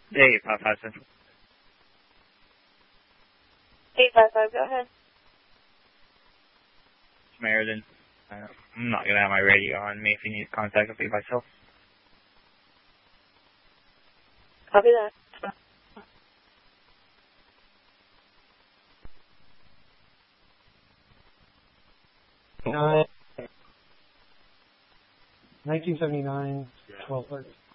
Hey, 557. 855, go ahead. Meriden. I'm not going to have my radio on me if you need contact with me myself. Copy that. Nine. 1979, 12 hertz.